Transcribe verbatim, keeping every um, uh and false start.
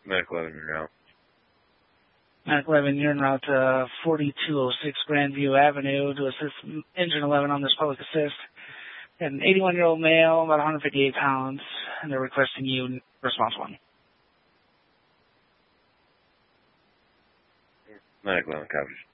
Medic eleven, you're out. Medic eleven, you're en route to forty-two oh six Grandview Avenue to assist Engine eleven on this public assist. An eighty-one-year-old male, about one hundred fifty-eight pounds, and they're requesting you response one. Medic eleven, copies.